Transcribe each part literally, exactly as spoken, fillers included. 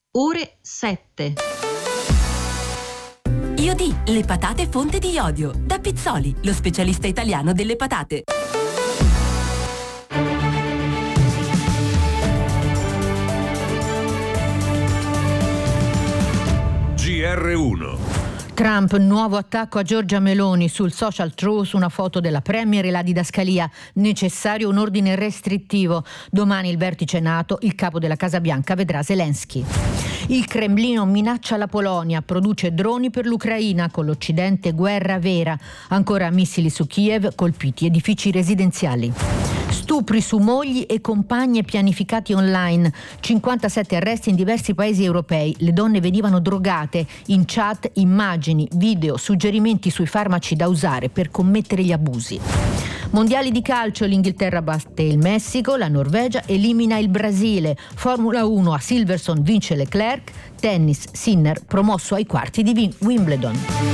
ore sette. Iodi, le patate fonte di iodio. Da Pizzoli, lo specialista italiano delle patate. G R uno. Trump, nuovo attacco a Giorgia Meloni. Sul social truth una foto della premier e la didascalia. Necessario un ordine restrittivo. Domani il vertice NATO, il capo della Casa Bianca vedrà Zelensky. Il Cremlino minaccia la Polonia, produce droni per l'Ucraina, con l'Occidente guerra vera. Ancora missili su Kiev, colpiti edifici residenziali. Stupri su mogli e compagne pianificati online. cinquantasette arresti in diversi paesi europei. Le donne venivano drogate. In chat, immagini, video, suggerimenti sui farmaci da usare per commettere gli abusi. Mondiali di calcio, l'Inghilterra batte il Messico, la Norvegia elimina il Brasile. Formula uno, a Silverstone vince Leclerc. Tennis, Sinner promosso ai quarti di Wimbledon.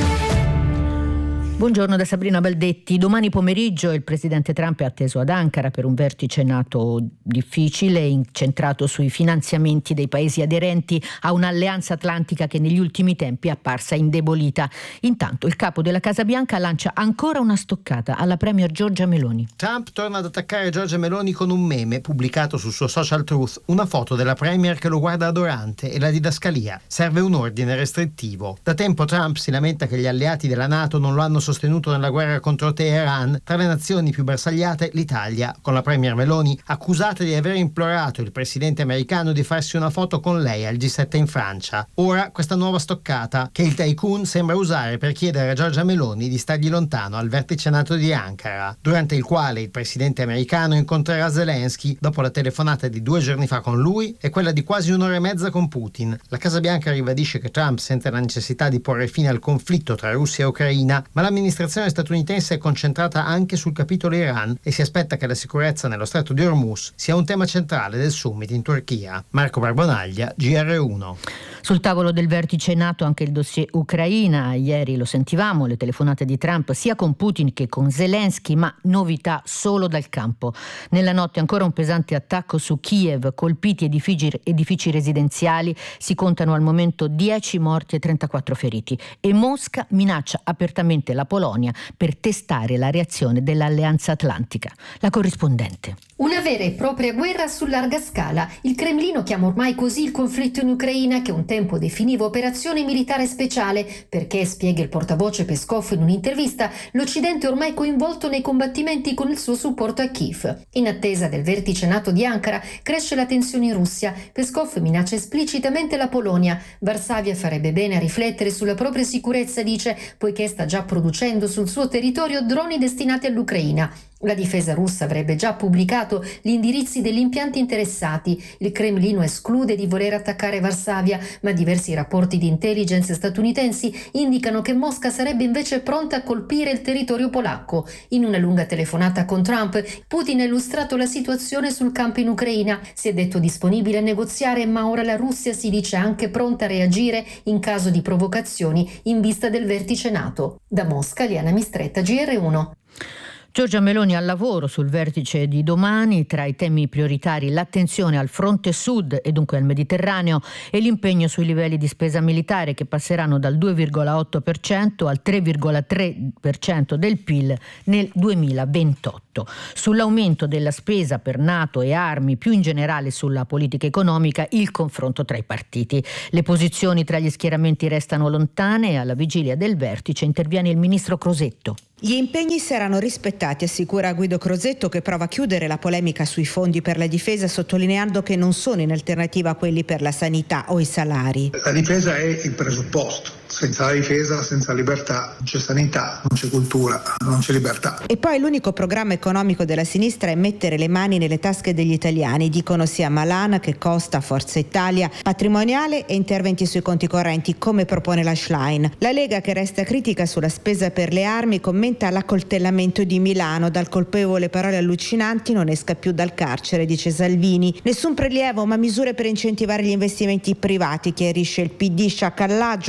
Buongiorno da Sabrina Baldetti. Domani pomeriggio il presidente Trump è atteso ad Ankara per un vertice NATO difficile, incentrato sui finanziamenti dei paesi aderenti a un'alleanza atlantica che negli ultimi tempi è apparsa indebolita. Intanto il capo della Casa Bianca lancia ancora una stoccata alla premier Giorgia Meloni. Trump torna ad attaccare Giorgia Meloni con un meme pubblicato sul suo social truth, una foto della premier che lo guarda adorante e la didascalia. Serve un ordine restrittivo. Da tempo Trump si lamenta che gli alleati della NATO non lo hanno sostenuto nella guerra contro Teheran. Tra le nazioni più bersagliate l'Italia, con la premier Meloni accusata di aver implorato il presidente americano di farsi una foto con lei al G sette in Francia. Ora questa nuova stoccata che il tycoon sembra usare per chiedere a Giorgia Meloni di stargli lontano al vertice NATO di Ankara, durante il quale il presidente americano incontrerà Zelensky dopo la telefonata di due giorni fa con lui e quella di quasi un'ora e mezza con Putin. La Casa Bianca ribadisce che Trump sente la necessità di porre fine al conflitto tra Russia e Ucraina, ma la L'amministrazione statunitense è concentrata anche sul capitolo Iran e si aspetta che la sicurezza nello stretto di Hormuz sia un tema centrale del summit in Turchia. Marco Barbonaglia, G R uno. Sul tavolo del vertice NATO anche il dossier Ucraina. Ieri lo sentivamo, le telefonate di Trump sia con Putin che con Zelensky, ma novità solo dal campo. Nella notte ancora un pesante attacco su Kiev, colpiti edifici, edifici residenziali, si contano al momento dieci morti e trentaquattro feriti. E Mosca minaccia apertamente la Polonia per testare la reazione dell'Alleanza Atlantica. La corrispondente. Una vera e propria guerra su larga scala. Il Cremlino chiama ormai così il conflitto in Ucraina, che un tempo definiva operazione militare speciale, perché, spiega il portavoce Peskov in un'intervista, l'Occidente è ormai coinvolto nei combattimenti con il suo supporto a Kiev. In attesa del vertice NATO di Ankara cresce la tensione in Russia. Peskov minaccia esplicitamente la Polonia. Varsavia farebbe bene a riflettere sulla propria sicurezza, dice, poiché sta già producendo sul suo territorio droni destinati all'Ucraina. La difesa russa avrebbe già pubblicato gli indirizzi degli impianti interessati. Il Cremlino esclude di voler attaccare Varsavia, ma diversi rapporti di intelligence statunitensi indicano che Mosca sarebbe invece pronta a colpire il territorio polacco. In una lunga telefonata con Trump, Putin ha illustrato la situazione sul campo in Ucraina. Si è detto disponibile a negoziare, ma ora la Russia si dice anche pronta a reagire in caso di provocazioni in vista del vertice NATO. Da Mosca, Liana Mistretta, G R uno. Giorgia Meloni al lavoro sul vertice di domani, tra i temi prioritari l'attenzione al fronte sud e dunque al Mediterraneo e l'impegno sui livelli di spesa militare che passeranno dal due virgola otto per cento al tre virgola tre per cento del P I L nel duemilaventotto. Sull'aumento della spesa per NATO e armi, più in generale sulla politica economica, il confronto tra i partiti. Le posizioni tra gli schieramenti restano lontane e alla vigilia del vertice interviene il ministro Crosetto. Gli impegni saranno rispettati, assicura Guido Crosetto, che prova a chiudere la polemica sui fondi per la difesa, sottolineando che non sono in alternativa a quelli per la sanità o i salari. La difesa è il presupposto. Senza la difesa, senza libertà, non c'è sanità, non c'è cultura, non c'è libertà. E poi l'unico programma economico della sinistra è mettere le mani nelle tasche degli italiani, dicono sia Malan che Costa, Forza Italia, patrimoniale e interventi sui conti correnti, come propone la Schlein. La Lega, che resta critica sulla spesa per le armi, commenta l'accoltellamento di Milano. Dal colpevole parole allucinanti non esca più dal carcere, dice Salvini. Nessun prelievo, ma misure per incentivare gli investimenti privati, chiarisce il P D. Sciacallaggio sulle parole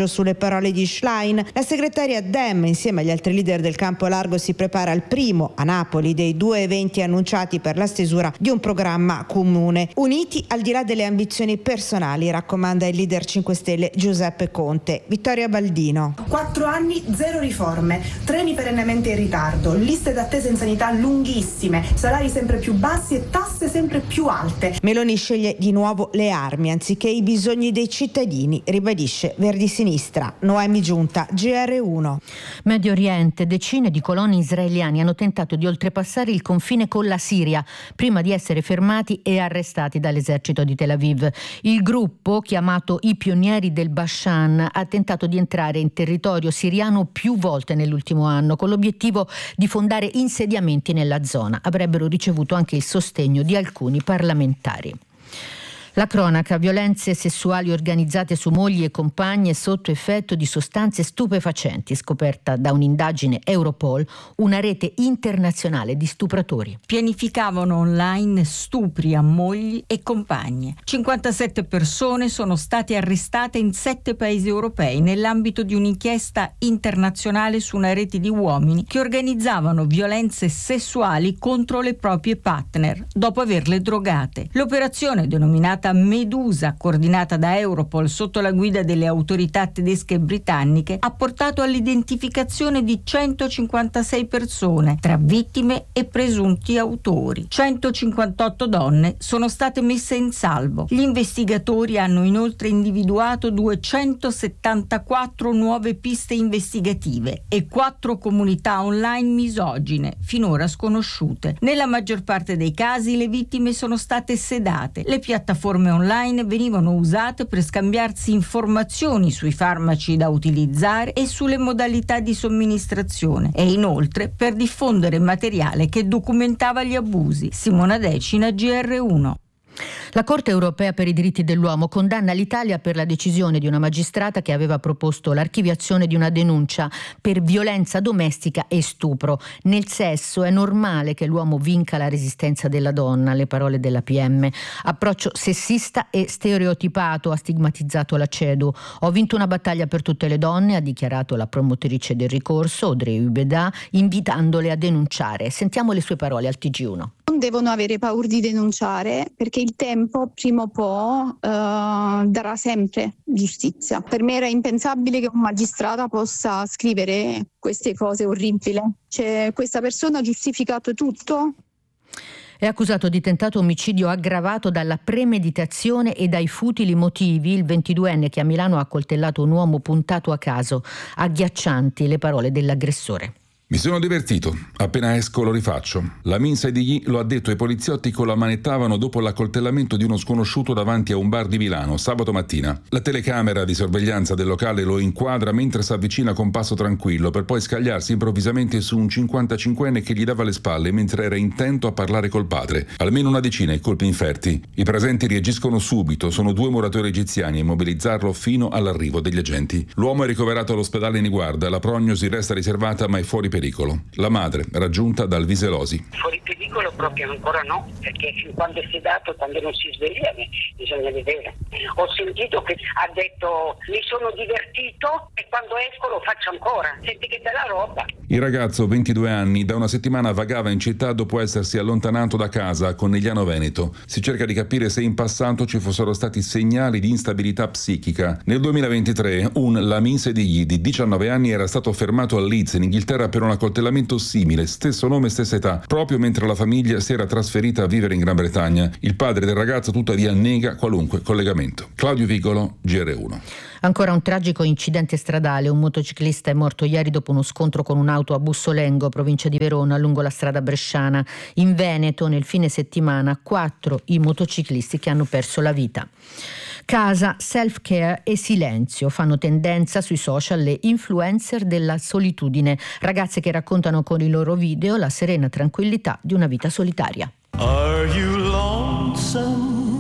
parole di Schlein. La segretaria Dem, insieme agli altri leader del campo largo, si prepara al primo a Napoli dei due eventi annunciati per la stesura di un programma comune. Uniti al di là delle ambizioni personali, raccomanda il leader cinque Stelle Giuseppe Conte. Vittoria Baldino. Quattro anni, zero riforme, treni perennemente in ritardo, liste d'attesa in sanità lunghissime, salari sempre più bassi e tasse sempre più alte. Meloni sceglie di nuovo le armi anziché i bisogni dei cittadini, ribadisce Verdi Sinistra. Noemi Giunta, G R uno. Medio Oriente, decine di coloni israeliani hanno tentato di oltrepassare il confine con la Siria prima di essere fermati e arrestati dall'esercito di Tel Aviv. Il gruppo, chiamato i Pionieri del Bashan, ha tentato di entrare in territorio siriano più volte nell'ultimo anno con l'obiettivo di fondare insediamenti nella zona. Avrebbero ricevuto anche il sostegno di alcuni parlamentari. La cronaca: violenze sessuali organizzate su mogli e compagne sotto effetto di sostanze stupefacenti, scoperta da un'indagine Europol, una rete internazionale di stupratori. Pianificavano online stupri a mogli e compagne. cinquantasette persone sono state arrestate in sette paesi europei nell'ambito di un'inchiesta internazionale su una rete di uomini che organizzavano violenze sessuali contro le proprie partner dopo averle drogate. L'operazione, denominata Medusa, coordinata da Europol sotto la guida delle autorità tedesche e britanniche, ha portato all'identificazione di centocinquantasei persone, tra vittime e presunti autori. centocinquantotto donne sono state messe in salvo. Gli investigatori hanno inoltre individuato duecentosettantaquattro nuove piste investigative e quattro comunità online misogine, finora sconosciute. Nella maggior parte dei casi le vittime sono state sedate. Le piattaforme online venivano usate per scambiarsi informazioni sui farmaci da utilizzare e sulle modalità di somministrazione e inoltre per diffondere materiale che documentava gli abusi. Simona Decina, G R uno. La Corte europea per i diritti dell'uomo condanna l'Italia per la decisione di una magistrata che aveva proposto l'archiviazione di una denuncia per violenza domestica e stupro. Nel sesso è normale che l'uomo vinca la resistenza della donna, le parole della P M. Approccio sessista e stereotipato, ha stigmatizzato la CEDU. Ho vinto una battaglia per tutte le donne, ha dichiarato la promotrice del ricorso, Audrey Ubeda, invitandole a denunciare. Sentiamo le sue parole al T G uno. Non devono avere paura di denunciare, perché il tempo prima o poi uh, darà sempre giustizia. Per me era impensabile che un magistrato possa scrivere queste cose orribili. Cioè, questa persona ha giustificato tutto. È accusato di tentato omicidio aggravato dalla premeditazione e dai futili motivi il ventiduenne che a Milano ha accoltellato un uomo puntato a caso. Agghiaccianti le parole dell'aggressore. Mi sono divertito, appena esco lo rifaccio. La Minsa di Gli lo ha detto ai poliziotti che lo ammanettavano dopo l'accoltellamento di uno sconosciuto davanti a un bar di Milano, sabato mattina. La telecamera di sorveglianza del locale lo inquadra mentre si avvicina con passo tranquillo per poi scagliarsi improvvisamente su un cinquantacinquenne che gli dava le spalle mentre era intento a parlare col padre. Almeno una decina i colpi inferti. I presenti reagiscono subito, sono due muratori egiziani a immobilizzarlo fino all'arrivo degli agenti. L'uomo è ricoverato all'ospedale Niguarda, la prognosi resta riservata ma è fuori pericolo. La madre, raggiunta dal Viselosi. Fuori pericolo proprio ancora no, perché fin quando è sedato, quando non si sveglia, bisogna vedere. Ho sentito che ha detto mi sono divertito e quando esco lo faccio ancora. Senti che bella roba. Il ragazzo, ventidue anni, da una settimana vagava in città dopo essersi allontanato da casa a Conegliano Veneto. Si cerca di capire se in passato ci fossero stati segnali di instabilità psichica. Nel duemilaventitré un Lamin Sedigli di diciannove anni era stato fermato a Leeds in Inghilterra per un accoltellamento simile, stesso nome, stessa età, proprio mentre la famiglia si era trasferita a vivere in Gran Bretagna. Il padre del ragazzo tuttavia nega qualunque collegamento. Claudio Vigolo, G R uno. Ancora un tragico incidente stradale. Un motociclista è morto ieri dopo uno scontro con un'auto a Bussolengo, provincia di Verona, lungo la strada bresciana. In Veneto, nel fine settimana, quattro i motociclisti che hanno perso la vita. Casa, self-care e silenzio fanno tendenza sui social le influencer della solitudine, ragazze che raccontano con i loro video la serena tranquillità di una vita solitaria. Are you lonesome?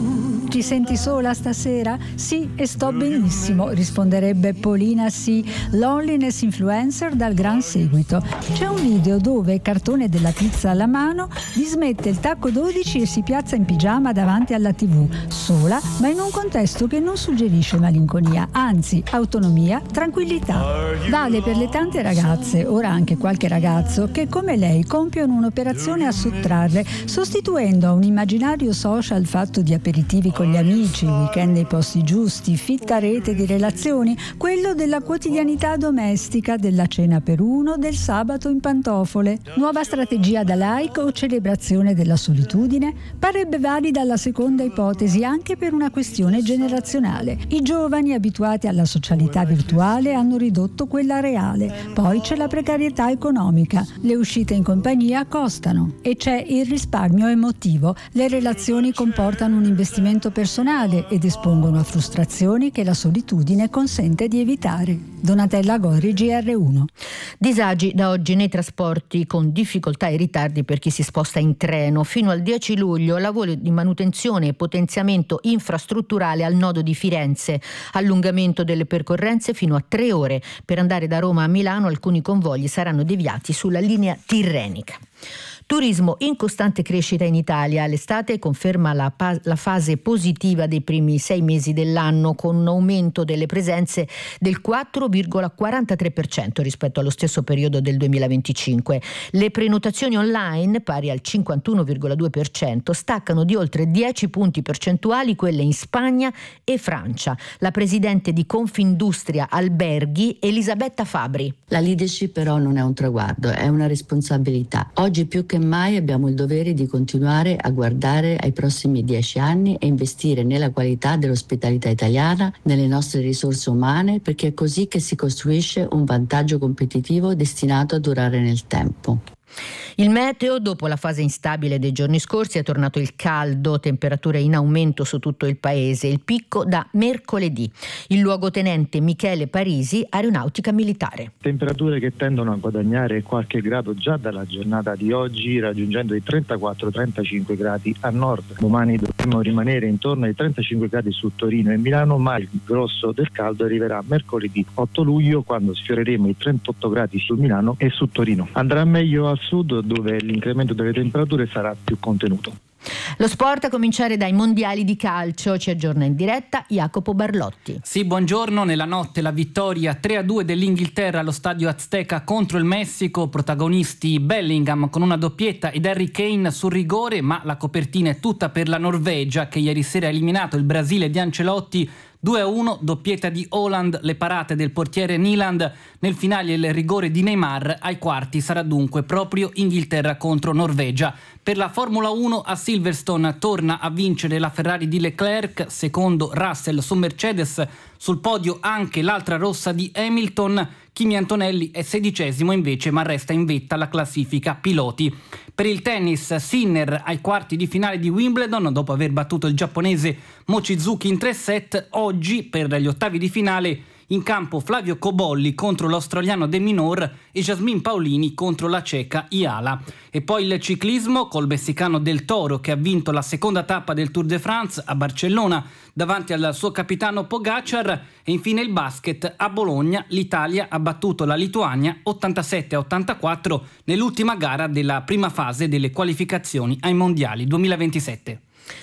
Ti senti sola stasera? Sì, e sto benissimo, risponderebbe Polina C, loneliness influencer dal gran seguito. C'è un video dove, cartone della pizza alla mano, dismette il tacco dodici e si piazza in pigiama davanti alla tivù, sola, ma in un contesto che non suggerisce malinconia, anzi autonomia, tranquillità. Vale per le tante ragazze, ora anche qualche ragazzo, che come lei compiono un'operazione a sottrarre, sostituendo a un immaginario social fatto di aperitivi con gli amici, weekend nei posti giusti, fitta rete di relazioni, quello della quotidianità domestica, della cena per uno, del sabato in pantofole. Nuova strategia da like o celebrazione della solitudine? Parebbe valida la seconda ipotesi anche per una questione generazionale. I giovani abituati alla socialità virtuale hanno ridotto quella reale. Poi c'è la precarietà economica. Le uscite in compagnia costano e c'è il risparmio emotivo. Le relazioni comportano un investimento personale ed espongono a frustrazioni che la solitudine consente di evitare. Donatella Gori, G R uno. Disagi da oggi nei trasporti con difficoltà e ritardi per chi si sposta in treno. Fino al dieci luglio lavori di manutenzione e potenziamento infrastrutturale al nodo di Firenze. Allungamento delle percorrenze fino a tre ore. Per andare da Roma a Milano alcuni convogli saranno deviati sulla linea tirrenica. Turismo in costante crescita in Italia. L'estate conferma la, pa- la fase positiva dei primi sei mesi dell'anno, con un aumento delle presenze del quattro virgola quarantatré per cento rispetto allo stesso periodo del duemilaventicinque. Le prenotazioni online, pari al cinquantuno virgola due per cento, staccano di oltre dieci punti percentuali quelle in Spagna e Francia. La presidente di Confindustria Alberghi, Elisabetta Fabri. La leadership però non è un traguardo, è una responsabilità. Oggi più che mai abbiamo il dovere di continuare a guardare ai prossimi dieci anni e investire nella qualità dell'ospitalità italiana, nelle nostre risorse umane, perché è così che si costruisce un vantaggio competitivo destinato a durare nel tempo. Il meteo: dopo la fase instabile dei giorni scorsi è tornato il caldo, temperature in aumento su tutto il paese, il picco da mercoledì. Il luogotenente Michele Parisi, aeronautica militare. Temperature che tendono a guadagnare qualche grado già dalla giornata di oggi, raggiungendo i trentaquattro trentacinque gradi a nord. Domani dovremo rimanere intorno ai trentacinque gradi su Torino e Milano, ma il grosso del caldo arriverà mercoledì otto luglio, quando sfioreremo i trentotto gradi su Milano e su Torino. Andrà meglio al sud, dove l'incremento delle temperature sarà più contenuto. Lo sport, a cominciare dai mondiali di calcio. Ci aggiorna in diretta Jacopo Barlotti. Sì, buongiorno. Nella notte la vittoria tre a due dell'Inghilterra allo stadio Azteca contro il Messico. Protagonisti Bellingham con una doppietta ed Harry Kane sul rigore, ma la copertina è tutta per la Norvegia, che ieri sera ha eliminato il Brasile di Ancelotti due a uno, doppietta di Haaland, le parate del portiere Nyland, nel finale il rigore di Neymar. Ai quarti sarà dunque proprio Inghilterra contro Norvegia. Per la Formula uno a Silverstone torna a vincere la Ferrari di Leclerc, secondo Russell su Mercedes, sul podio anche l'altra rossa di Hamilton. Kimi Antonelli è sedicesimo invece, ma resta in vetta alla classifica piloti. Per il tennis, Sinner ai quarti di finale di Wimbledon dopo aver battuto il giapponese Mochizuki in tre set. Oggi per gli ottavi di finale in campo Flavio Cobolli contro l'australiano De Minaur e Jasmine Paolini contro la ceca Iala. E poi il ciclismo col messicano Del Toro, che ha vinto la seconda tappa del Tour de France a Barcellona davanti al suo capitano Pogacar. E infine il basket: a Bologna l'Italia ha battuto la Lituania ottantasette a ottantaquattro nell'ultima gara della prima fase delle qualificazioni ai mondiali duemilaventisette.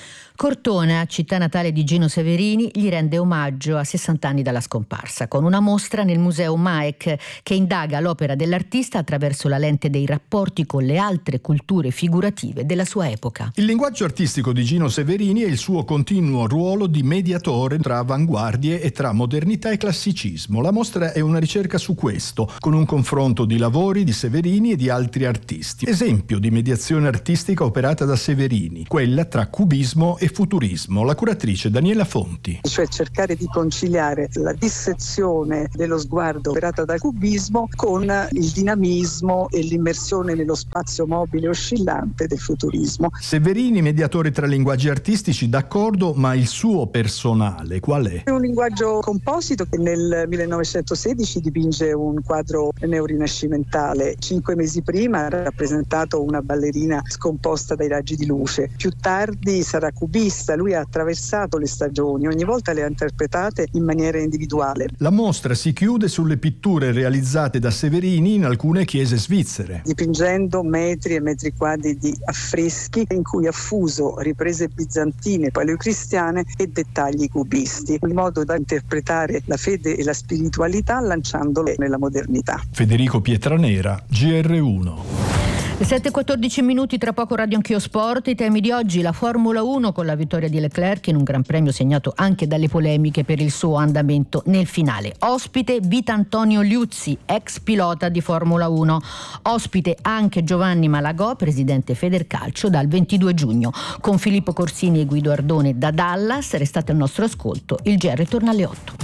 Cortona, città natale di Gino Severini, gli rende omaggio a sessanta anni dalla scomparsa, con una mostra nel Museo Maec che indaga l'opera dell'artista attraverso la lente dei rapporti con le altre culture figurative della sua epoca. Il linguaggio artistico di Gino Severini è il suo continuo ruolo di mediatore tra avanguardie e tra modernità e classicismo. La mostra è una ricerca su questo, con un confronto di lavori di Severini e di altri artisti. Esempio di mediazione artistica operata da Severini, quella tra cubismo e e futurismo. La curatrice Daniela Fonti. Cioè cercare di conciliare la dissezione dello sguardo operata dal cubismo con il dinamismo e l'immersione nello spazio mobile oscillante del futurismo. Severini, mediatore tra linguaggi artistici, d'accordo, ma il suo personale qual è? È un linguaggio composito che nel millenovecentosedici dipinge un quadro neorinascimentale. Cinque mesi prima ha rappresentato una ballerina scomposta dai raggi di luce. Più tardi sarà cubista cubista, lui ha attraversato le stagioni, ogni volta le ha interpretate in maniera individuale. La mostra si chiude sulle pitture realizzate da Severini in alcune chiese svizzere, dipingendo metri e metri quadri di affreschi in cui ha fuso riprese bizantine, paleocristiane e dettagli cubisti, in modo da interpretare la fede e la spiritualità lanciandole nella modernità. Federico Pietranera, G R uno. sette e quattordici minuti, tra poco Radio Anch'io Sport. I temi di oggi: la Formula uno con la vittoria di Leclerc in un Gran Premio segnato anche dalle polemiche per il suo andamento nel finale. Ospite Vitantonio Liuzzi, ex pilota di Formula uno. Ospite anche Giovanni Malagò, presidente Federcalcio dal ventidue giugno. Con Filippo Corsini e Guido Ardone da Dallas. Restate al nostro ascolto. Il G R torna alle otto.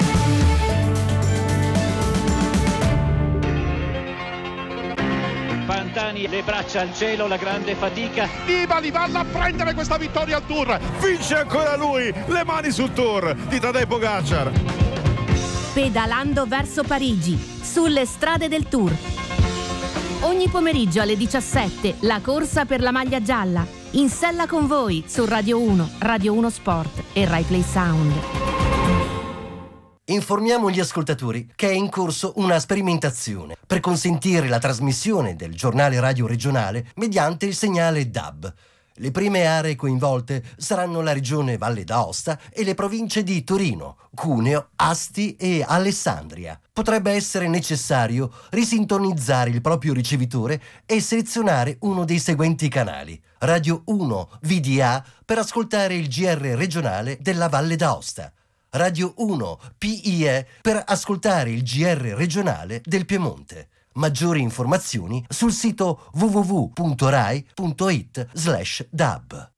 Pantani, le braccia al cielo, la grande fatica. Nibali va a prendere questa vittoria al Tour, vince ancora lui, le mani sul Tour di Tadej Pogacar. Pedalando verso Parigi, sulle strade del Tour. Ogni pomeriggio alle diciassette, la corsa per la maglia gialla. In sella con voi su Radio uno, Radio uno Sport e Rai Play Sound. Informiamo gli ascoltatori che è in corso una sperimentazione per consentire la trasmissione del giornale radio regionale mediante il segnale D A B. Le prime aree coinvolte saranno la regione Valle d'Aosta e le province di Torino, Cuneo, Asti e Alessandria. Potrebbe essere necessario risintonizzare il proprio ricevitore e selezionare uno dei seguenti canali: Radio uno V D A per ascoltare il G R regionale della Valle d'Aosta, Radio uno P I E per ascoltare il G R regionale del Piemonte. Maggiori informazioni sul sito w w w punto rai punto it slash dab.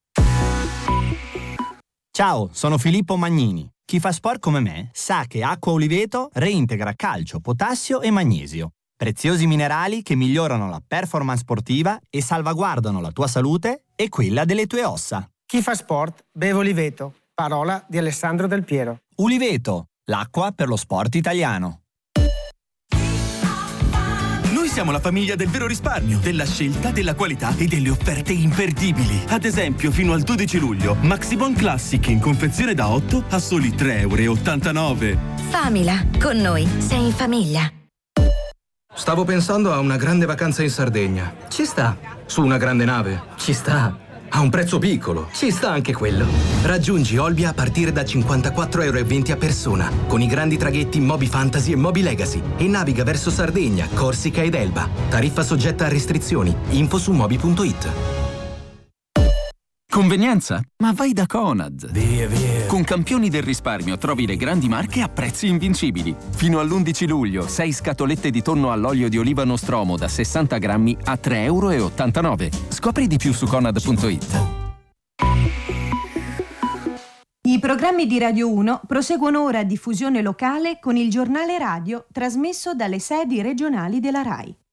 Ciao, sono Filippo Magnini. Chi fa sport come me sa che Acqua Oliveto reintegra calcio, potassio e magnesio. Preziosi minerali che migliorano la performance sportiva e salvaguardano la tua salute e quella delle tue ossa. Chi fa sport beve Oliveto. Parola di Alessandro Del Piero. Uliveto, l'acqua per lo sport italiano. Noi siamo la famiglia del vero risparmio, della scelta, della qualità e delle offerte imperdibili. Ad esempio, fino al dodici luglio, Maxibon Classic in confezione da otto a soli tre e ottantanove euro. Famila, con noi sei in famiglia. Stavo pensando a una grande vacanza in Sardegna. Ci sta. Su una grande nave. Ci sta. A un prezzo piccolo. Ci sta anche quello. Raggiungi Olbia a partire da cinquantaquattro e venti euro a persona, con i grandi traghetti Moby Fantasy e Moby Legacy, e naviga verso Sardegna, Corsica ed Elba. Tariffa soggetta a restrizioni. Info su moby punto it. Convenienza? Ma vai da Conad! Via, via. Con Campioni del Risparmio trovi le grandi marche a prezzi invincibili. Fino all'undici luglio, sei scatolette di tonno all'olio di oliva Nostromo da sessanta grammi a tre e ottantanove euro. Scopri di più su conad punto it. I programmi di Radio uno proseguono ora a diffusione locale con il giornale radio trasmesso dalle sedi regionali della RAI.